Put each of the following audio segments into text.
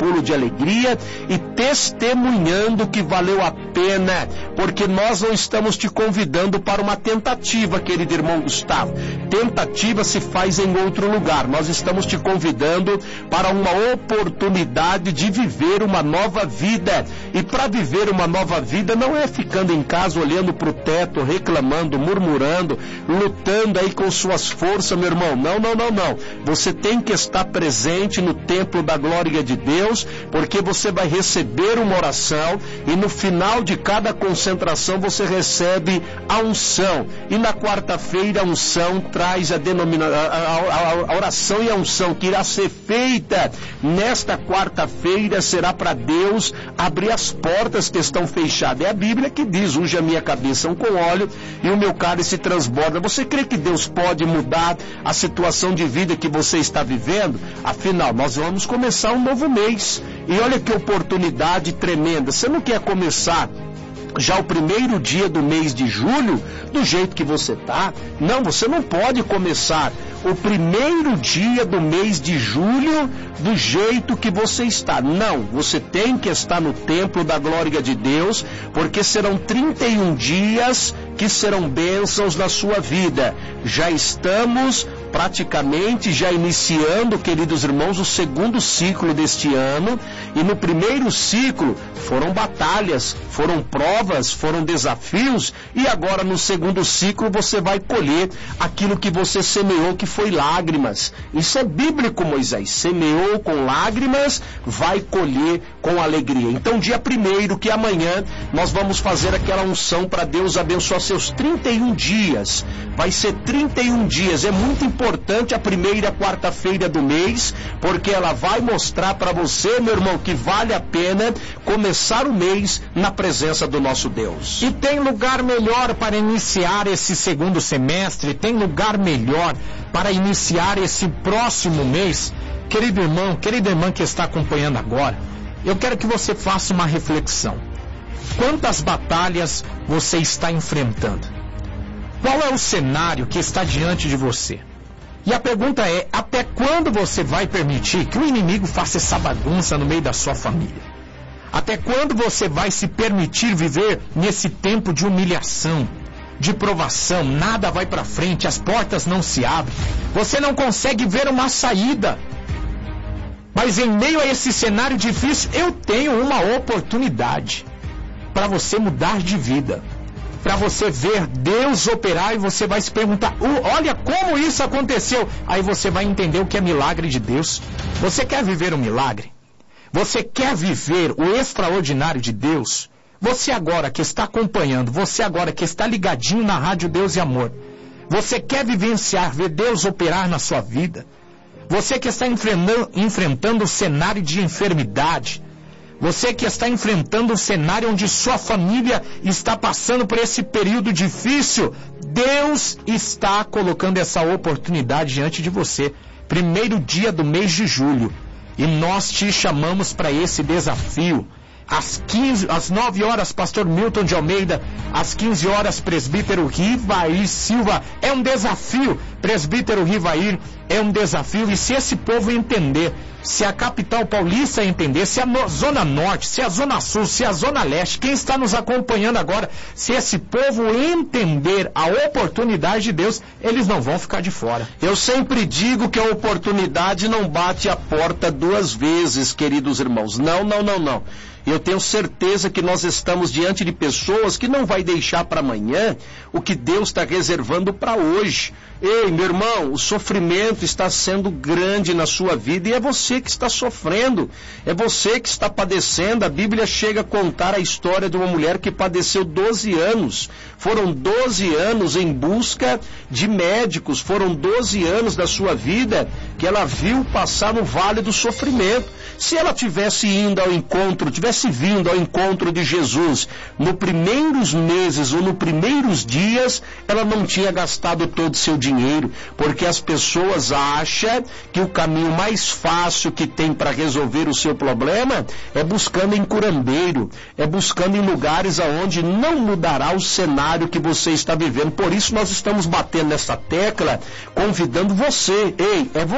pulo de alegria e testemunhando que valeu a pena, porque nós não estamos te convidando para uma tentativa, querido irmão Gustavo. Tentativa se faz em outro lugar. Nós estamos te convidando para uma oportunidade de viver uma nova vida. E para viver uma nova vida não é ficando em casa olhando para o teto, reclamando, murmurando, lutando aí com suas forças, meu irmão. Não. Você tem que estar presente no templo da glória de Deus, porque você vai receber uma oração e no final de cada concentração você recebe a unção. E na quarta-feira a unção traz a oração e a unção que irá ser feita nesta quarta-feira será para Deus abrir as portas que estão fechadas. É a Bíblia que diz: unge a minha cabeça com óleo e o meu cálice transborda. Você crê que Deus pode mudar a situação de vida que você está vivendo? Afinal, nós vamos começar um novo mês. E olha que oportunidade tremenda. Você não quer começar já o primeiro dia do mês de julho do jeito que você está? Não, você não pode começar o primeiro dia do mês de julho do jeito que você está. Não, você tem que estar no templo da glória de Deus, porque serão 31 dias que serão bênçãos na sua vida. Já estamos praticamente já iniciando, queridos irmãos, o segundo ciclo deste ano, e no primeiro ciclo foram batalhas, foram provas, foram desafios, e agora no segundo ciclo você vai colher aquilo que você semeou, que foi lágrimas. Isso é bíblico, Moisés. Semeou com lágrimas, vai colher com alegria. Então, dia 1º, que amanhã nós vamos fazer aquela unção para Deus abençoar seus 31 dias. Vai ser 31 dias. É muito importante a primeira quarta-feira do mês, porque ela vai mostrar para você, meu irmão, que vale a pena começar o mês na presença do nosso Deus. E tem lugar melhor para iniciar esse segundo semestre, tem lugar melhor para iniciar esse próximo mês. Querido irmão, querida irmã que está acompanhando agora, eu quero que você faça uma reflexão. Quantas batalhas você está enfrentando? Qual é o cenário que está diante de você? E a pergunta é: até quando você vai permitir que o inimigo faça essa bagunça no meio da sua família? Até quando você vai se permitir viver nesse tempo de humilhação, de provação? Nada vai para frente, as portas não se abrem, você não consegue ver uma saída. Mas em meio a esse cenário difícil, eu tenho uma oportunidade para você mudar de vida, para você ver Deus operar, e você vai se perguntar: olha como isso aconteceu. Aí você vai entender o que é milagre de Deus. Você quer viver um milagre? Você quer viver o extraordinário de Deus? Você agora que está acompanhando, você agora que está ligadinho na Rádio Deus e Amor, você quer vivenciar, ver Deus operar na sua vida? Você que está enfrentando o cenário de enfermidade, você que está enfrentando o cenário onde sua família está passando por esse período difícil, Deus está colocando essa oportunidade diante de você. Primeiro dia do mês de julho, e nós te chamamos para esse desafio. Às 9 horas, pastor Milton de Almeida. Às 15 horas, presbítero Rivair Silva. É um desafio, presbítero Rivair, é um desafio. E se esse povo entender, se a capital paulista entender, se a Zona Norte, se a Zona Sul, se a Zona Leste, quem está nos acompanhando agora, se esse povo entender a oportunidade de Deus, eles não vão ficar de fora. Eu sempre digo que a oportunidade não bate a porta duas vezes, queridos irmãos. Não. Eu tenho certeza que nós estamos diante de pessoas que não vai deixar para amanhã o que Deus está reservando para hoje. Ei, meu irmão, o sofrimento está sendo grande na sua vida, e é você que está sofrendo, é você que está padecendo. A Bíblia chega a contar a história de uma mulher que padeceu 12 anos. Foram 12 anos em busca de médicos, foram 12 anos da sua vida que ela viu passar no vale do sofrimento. Se ela tivesse vindo ao encontro de Jesus nos primeiros meses ou nos primeiros dias, ela não tinha gastado todo o seu dinheiro, porque as pessoas acham que o caminho mais fácil que tem para resolver o seu problema é buscando em curandeiro, é buscando em lugares aonde não mudará o cenário que você está vivendo. Por isso nós estamos batendo nessa tecla, convidando você. Ei, é você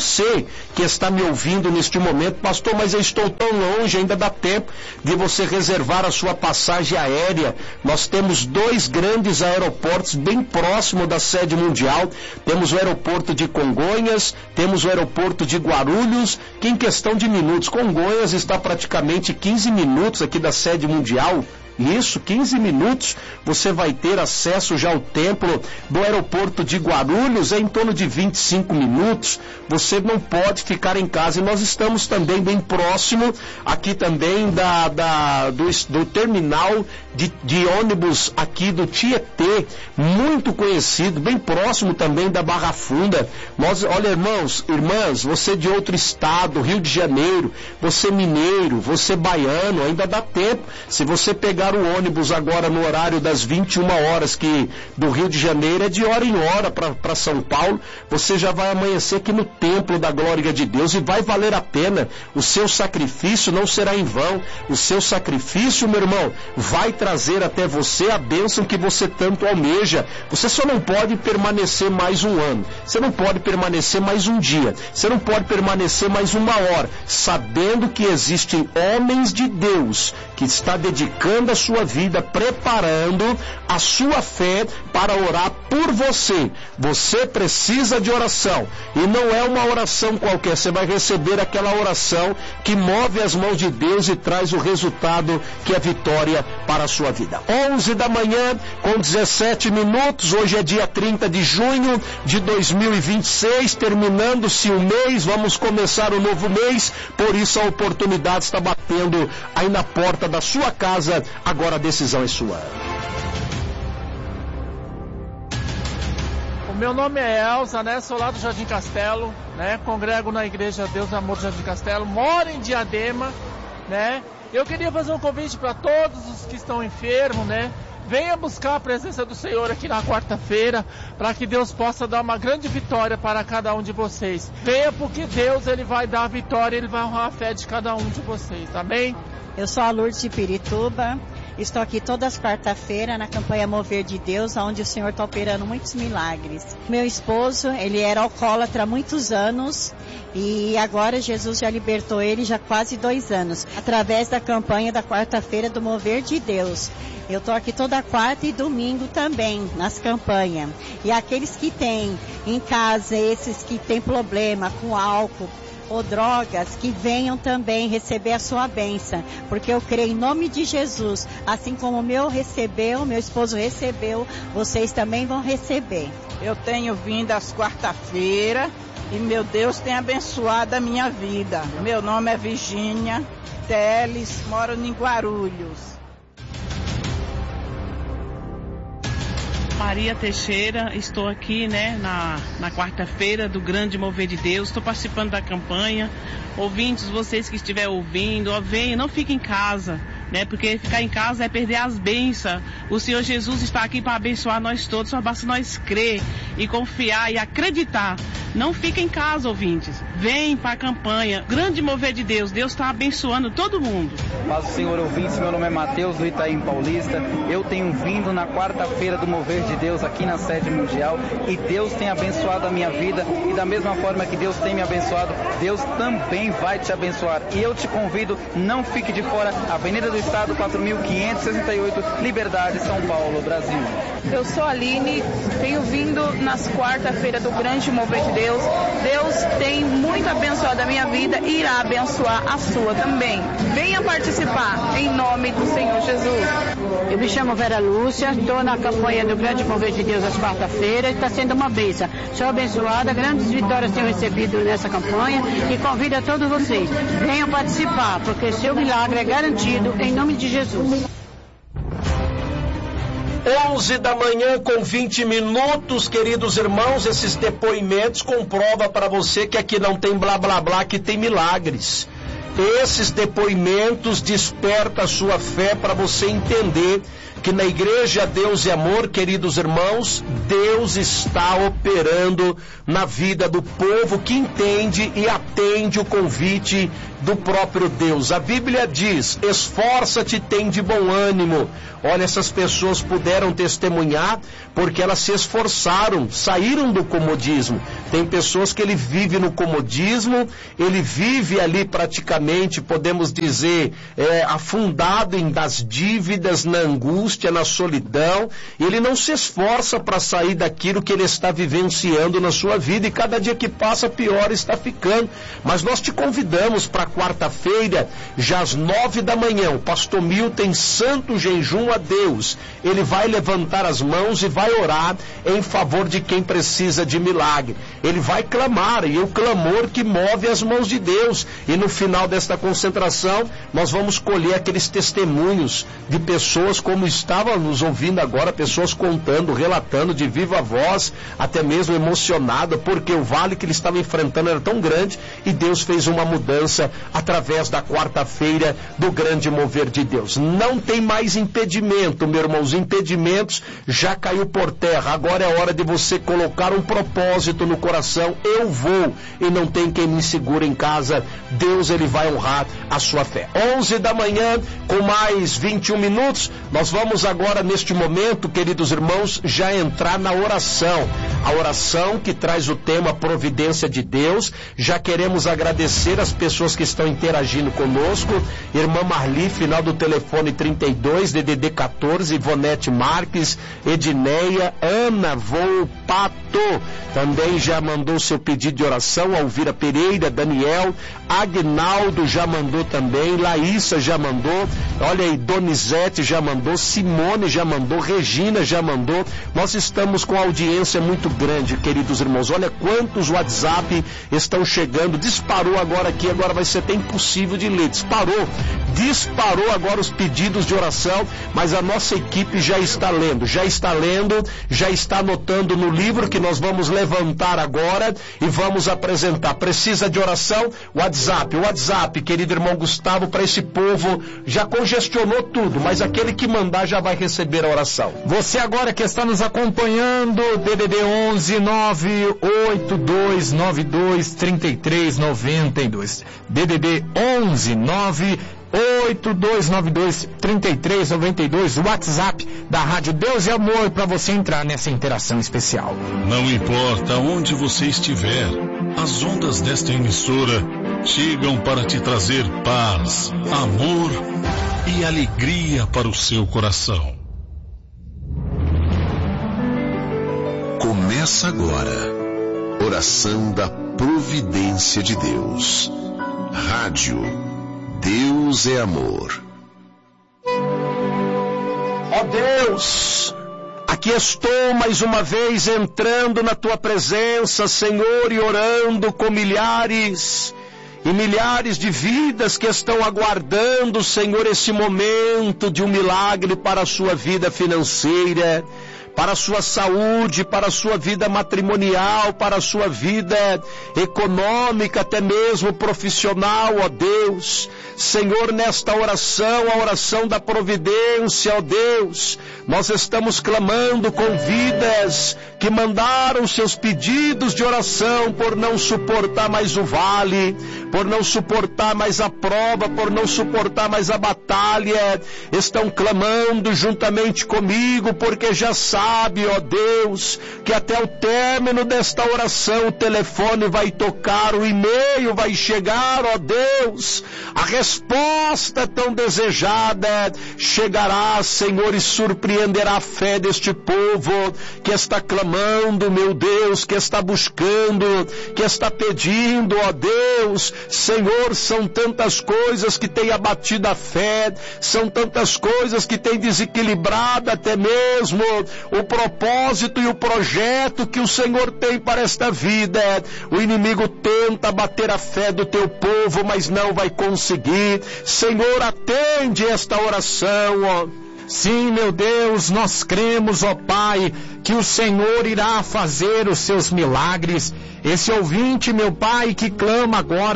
você que está me ouvindo neste momento, pastor, mas eu estou tão longe, ainda dá tempo de você reservar a sua passagem aérea. Nós temos 2 grandes aeroportos bem próximo da sede mundial. Temos o aeroporto de Congonhas, temos o aeroporto de Guarulhos, que em questão de minutos, Congonhas está praticamente 15 minutos aqui da sede mundial. Isso, 15 minutos, você vai ter acesso já ao templo do aeroporto de Guarulhos, é em torno de 25 minutos, você não pode ficar em casa. E nós estamos também bem próximo, aqui também do terminal de ônibus aqui do Tietê, muito conhecido, bem próximo também da Barra Funda. Olha, irmãs, você de outro estado, Rio de Janeiro, você mineiro, você baiano, ainda dá tempo, se você pegar o ônibus agora no horário das 21 horas, que do Rio de Janeiro é de hora em hora para São Paulo, você já vai amanhecer aqui no templo da glória de Deus e vai valer a pena. O seu sacrifício não será em vão. O seu sacrifício, meu irmão, vai trazer até você a bênção que você tanto almeja. Você só não pode permanecer mais um ano, você não pode permanecer mais um dia, você não pode permanecer mais uma hora, sabendo que existem homens de Deus que está dedicando a sua vida, preparando a sua fé para orar por você. Você precisa de oração, e não é uma oração qualquer, você vai receber aquela oração que move as mãos de Deus e traz o resultado que é vitória para a sua vida. 11 da manhã com 17 minutos, hoje é dia 30 de junho de 2026, terminando-se um mês, vamos começar um novo mês, por isso a oportunidade está batendo aí na porta da sua casa. Agora a decisão é sua. O meu nome é Elza, né? Sou lá do Jardim Castelo, né? Congrego na Igreja Deus e Amor do Jardim Castelo, moro em Diadema, né? Eu queria fazer um convite para todos os que estão enfermos, né? Venha buscar a presença do Senhor aqui na quarta-feira, para que Deus possa dar uma grande vitória para cada um de vocês. Venha, porque Deus, Ele vai dar a vitória, Ele vai honrar a fé de cada um de vocês, amém? Eu sou a Lourdes de Pirituba, estou aqui todas as quarta-feiras na campanha Mover de Deus, onde o Senhor está operando muitos milagres. Meu esposo, ele era alcoólatra há muitos anos e agora Jesus já libertou ele já há quase 2 anos, através da campanha da quarta-feira do Mover de Deus. Eu estou aqui toda quarta e domingo também, nas campanhas. E aqueles que têm em casa, esses que têm problema com álcool ou drogas, que venham também receber a sua bênção, porque eu creio em nome de Jesus, assim como o meu esposo recebeu, vocês também vão receber. Eu tenho vindo às quarta-feiras e meu Deus tem abençoado a minha vida. Meu nome é Virgínia Teles, moro em Guarulhos. Maria Teixeira, estou aqui, né, na quarta-feira do Grande Mover de Deus, estou participando da campanha. Ouvintes, vocês que estiverem ouvindo, venham, não fiquem em casa, né, porque ficar em casa é perder as bênçãos. O Senhor Jesus está aqui para abençoar nós todos, só basta nós crer e confiar e acreditar. Não fiquem em casa, ouvintes, vem para a campanha Grande Mover de Deus, Deus está abençoando todo mundo. Paz do Senhor, ouvintes, meu nome é Mateus do Itaim Paulista, eu tenho vindo na quarta-feira do Mover de Deus aqui na sede mundial e Deus tem abençoado a minha vida e da mesma forma que Deus tem me abençoado, Deus também vai te abençoar. E eu te convido, não fique de fora, Avenida do Estado 4568, Liberdade, São Paulo, Brasil. Eu sou a Aline, tenho vindo nas quarta-feiras do Grande Mover de Deus. Deus tem muito abençoado a minha vida e irá abençoar a sua também. Venha participar em nome do Senhor Jesus. Eu me chamo Vera Lúcia, estou na campanha do Grande Mover de Deus às quarta-feiras, está sendo uma bênção. Sou abençoada, grandes vitórias tenho recebido nessa campanha e convido a todos vocês, venham participar, porque seu milagre é garantido em nome de Jesus. 11 da manhã com 20 minutos, queridos irmãos, esses depoimentos comprovam para você que aqui não tem blá blá blá, que tem milagres. Esses depoimentos despertam a sua fé para você entender que na Igreja Deus e Amor, queridos irmãos, Deus está operando na vida do povo que entende e atende o convite do próprio Deus. A Bíblia diz: esforça-te, tem de bom ânimo. Olha, essas pessoas puderam testemunhar porque elas se esforçaram, saíram do comodismo. Tem pessoas que ele vive no comodismo, ele vive ali praticamente, podemos dizer, afundado das dívidas, na angústia, na solidão. Ele não se esforça para sair daquilo que ele está vivenciando na sua vida, e cada dia que passa pior está ficando. Mas nós te convidamos para quarta-feira, já às 9 da manhã, o pastor Milton em santo jejum a Deus. Ele vai levantar as mãos e vai orar em favor de quem precisa de milagre. Ele vai clamar, e o clamor que move as mãos de Deus. E no final desta concentração, nós vamos colher aqueles testemunhos de pessoas, como estavam nos ouvindo agora, pessoas contando, relatando de viva voz, até mesmo emocionada, porque o vale que ele estava enfrentando era tão grande, e Deus fez uma mudança através da quarta-feira do grande mover de Deus. Não tem mais impedimento, meu irmão. Os impedimentos já caiu por terra. Agora é hora de você colocar um propósito no coração. Eu vou, e não tem quem me segure em casa. Deus, ele vai honrar a sua fé. 11 da manhã, com mais 21 minutos, nós vamos agora, neste momento, queridos irmãos, já entrar na oração. A oração que traz o tema Providência de Deus. Já queremos agradecer as pessoas que estão interagindo conosco. Irmã Marli, final do telefone 32, DDD 14, Ivonete Marques, Edneia, Ana Volpato, também já mandou seu pedido de oração. Alvira Pereira, Daniel, Agnaldo já mandou também, Laísa já mandou, olha aí, Donizete já mandou, Simone já mandou, Regina já mandou. Nós estamos com audiência muito grande, queridos irmãos. Olha quantos WhatsApp estão chegando. Disparou agora aqui, agora vai ser até impossível de ler. Disparou agora os pedidos de oração, mas a nossa equipe já está lendo, já está anotando no livro que nós vamos levantar agora e vamos apresentar. Precisa de oração? WhatsApp, querido irmão Gustavo, para esse povo já congestionou tudo, mas aquele que mandar já vai receber a oração. Você agora que está nos acompanhando, DDD 11 982 92 33 92, DDD 11 98292 3392, WhatsApp da Rádio Deus e Amor, para você entrar nessa interação especial. Não importa onde você estiver, as ondas desta emissora chegam para te trazer paz, amor e alegria para o seu coração. Começa agora, oração da Providência de Deus. Rádio Deus é Amor. Ó Deus, aqui estou mais uma vez entrando na tua presença, Senhor, e orando com milhares e milhares de vidas que estão aguardando, Senhor, esse momento de um milagre para a sua vida financeira, para a sua saúde, para a sua vida matrimonial, para a sua vida econômica, até mesmo profissional, ó Deus. Senhor, nesta oração, a oração da providência, ó Deus, nós estamos clamando com vidas que mandaram seus pedidos de oração por não suportar mais o vale, por não suportar mais a prova, por não suportar mais a batalha, estão clamando juntamente comigo, porque já sabe, ó Deus, que até o término desta oração o telefone vai tocar, o e-mail vai chegar, ó Deus, a resposta tão desejada chegará, Senhor, e surpreenderá a fé deste povo que está clamando, meu Deus, que está buscando, que está pedindo, ó Deus. Senhor, são tantas coisas que têm abatido a fé, são tantas coisas que têm desequilibrado até mesmo o propósito e o projeto que o Senhor tem para esta vida. O inimigo tenta bater a fé do teu povo, mas não vai conseguir. Senhor, atende esta oração, ó. Sim, meu Deus, nós cremos, ó Pai, que o Senhor irá fazer os seus milagres. Esse ouvinte, meu Pai, que clama agora,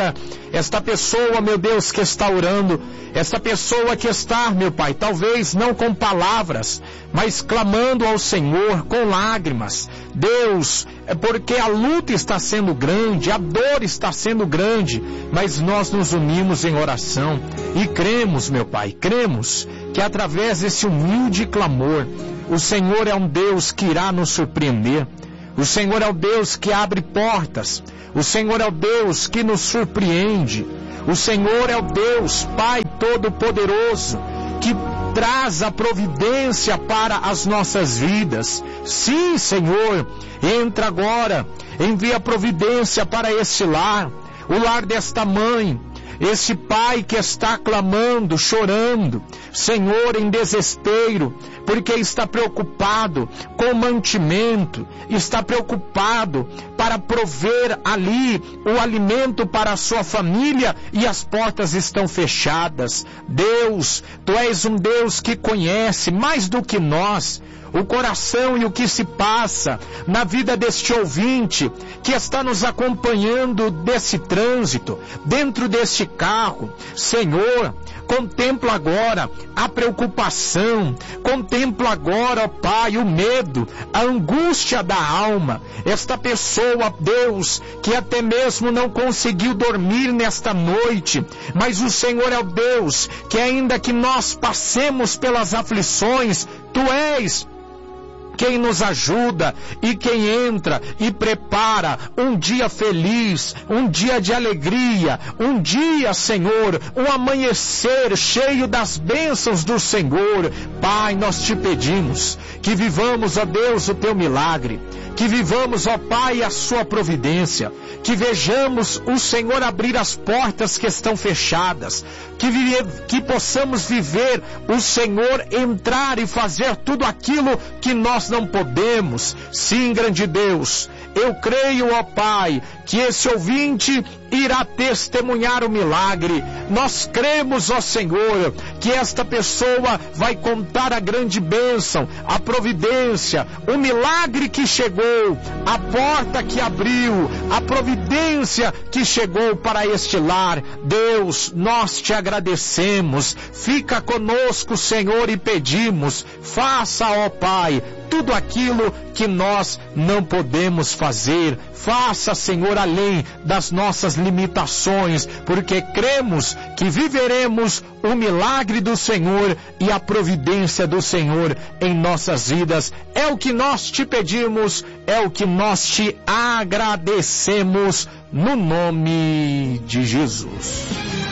esta pessoa, meu Deus, que está orando, esta pessoa que está, meu Pai, talvez não com palavras, mas clamando ao Senhor com lágrimas. Deus, é porque a luta está sendo grande, a dor está sendo grande, mas nós nos unimos em oração e cremos, meu Pai, cremos que através desse humilde clamor, o Senhor é um Deus que irá nos surpreender. O Senhor é o Deus que abre portas. O Senhor é o Deus que nos surpreende. O Senhor é o Deus, Pai Todo-Poderoso, que traz a providência para as nossas vidas. Sim, Senhor, entra agora, envia providência para este lar, o lar desta mãe, esse pai que está clamando, chorando, Senhor, em desespero, porque está preocupado com o mantimento, está preocupado para prover ali o alimento para a sua família e as portas estão fechadas. Deus, Tu és um Deus que conhece mais do que nós o coração e o que se passa na vida deste ouvinte que está nos acompanhando desse trânsito, dentro deste carro. Senhor, contempla agora a preocupação, contempla agora, ó Pai, o medo, a angústia da alma. Esta pessoa, Deus, que até mesmo não conseguiu dormir nesta noite, mas o Senhor é o Deus que ainda que nós passemos pelas aflições, Tu és quem nos ajuda e quem entra e prepara um dia feliz, um dia de alegria, um dia, Senhor, um amanhecer cheio das bênçãos do Senhor. Pai, nós Te pedimos que vivamos, ó Deus, o Teu milagre, que vivamos, ó Pai, a Sua providência, que vejamos o Senhor abrir as portas que estão fechadas, que possamos viver o Senhor entrar e fazer tudo aquilo que nós não podemos. Sim, grande Deus, eu creio, ó Pai, que esse ouvinte irá testemunhar o milagre. Nós cremos, ó Senhor, que esta pessoa vai contar a grande bênção, a providência, o milagre que chegou, a porta que abriu, a providência que chegou para este lar. Deus, nós Te agradecemos. Fica conosco, Senhor, e pedimos, faça, ó Pai, tudo aquilo que nós não podemos fazer. Faça, Senhor, além das nossas limitações, porque cremos que viveremos o milagre do Senhor e a providência do Senhor em nossas vidas. É o que nós Te pedimos, é o que nós Te agradecemos, no nome de Jesus.